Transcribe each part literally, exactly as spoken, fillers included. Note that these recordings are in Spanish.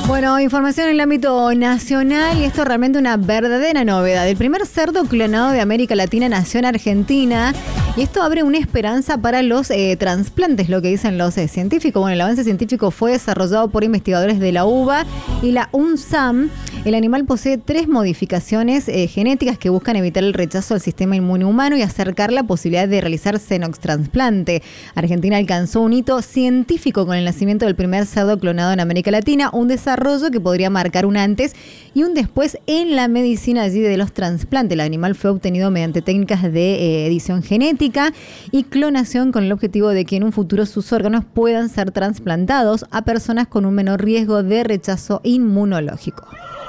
Bueno, información en el ámbito nacional y esto es realmente una verdadera novedad. El primer cerdo clonado de América Latina nació en Argentina y esto abre una esperanza para los eh, trasplantes, lo que dicen los eh, científicos. Bueno, el avance científico fue desarrollado por investigadores de la UBA y la UNSAM. El animal posee tres modificaciones eh, genéticas que buscan evitar el rechazo al sistema inmune humano y acercar la posibilidad de realizar xenotrasplante. Argentina alcanzó un hito científico con el nacimiento del primer cerdo clonado en América Latina, un desarrollo que podría marcar un antes y un después en la medicina allí de los trasplantes. El animal fue obtenido mediante técnicas de eh, edición genética y clonación con el objetivo de que en un futuro sus órganos puedan ser trasplantados a personas con un menor riesgo de rechazo inmunológico.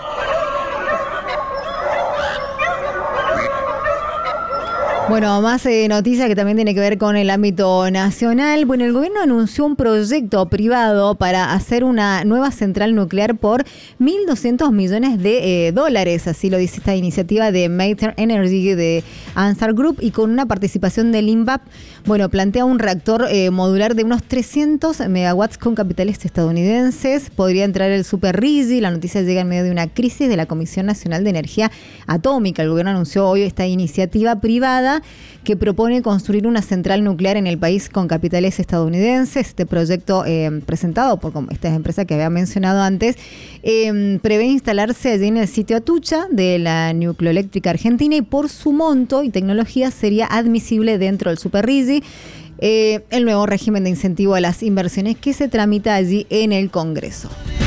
Bueno, más eh, noticias que también tiene que ver con el ámbito nacional. Bueno, el gobierno anunció un proyecto privado para hacer una nueva central nuclear por mil doscientos millones de eh, dólares. Así lo dice esta iniciativa de Mater Energy de Ansar Group y con una participación del INVAP. Bueno, plantea un reactor eh, modular de unos trescientos megawatts con capitales estadounidenses. Podría entrar el Super RIGI. La noticia llega en medio de una crisis de la Comisión Nacional de Energía Atómica. El gobierno anunció hoy esta iniciativa privada que propone construir una central nuclear en el país con capitales estadounidenses. Este proyecto eh, presentado por esta empresa que había mencionado antes eh, prevé instalarse allí en el sitio Atucha de la Nucleoeléctrica Argentina y por su monto y tecnología sería admisible dentro del Super RIGI eh, el nuevo régimen de incentivo a las inversiones que se tramita allí en el Congreso.